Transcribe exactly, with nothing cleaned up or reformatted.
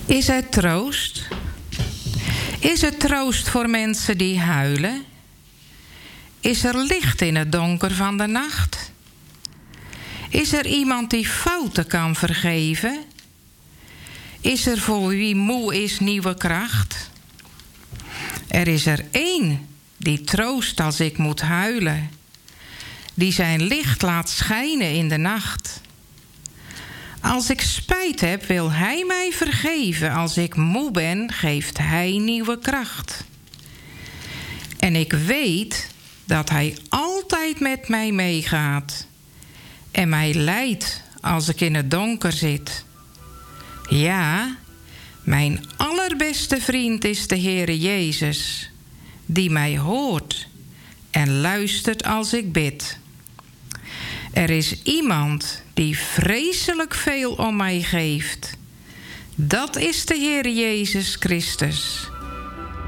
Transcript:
Is er troost? Is er troost voor mensen die huilen? Is er licht in het donker van de nacht? Is er iemand die fouten kan vergeven? Is er voor wie moe is nieuwe kracht? Er is er één die troost als ik moet huilen, die zijn licht laat schijnen in de nacht. Als ik spijt heb, wil hij mij vergeven. Als ik moe ben, geeft hij nieuwe kracht. En ik weet dat hij altijd met mij meegaat en mij leidt als ik in het donker zit. Ja, mijn allerbeste vriend is de Heere Jezus, die mij hoort en luistert als ik bid. Er is iemand die vreselijk veel om mij geeft. Dat is de Heere Jezus Christus.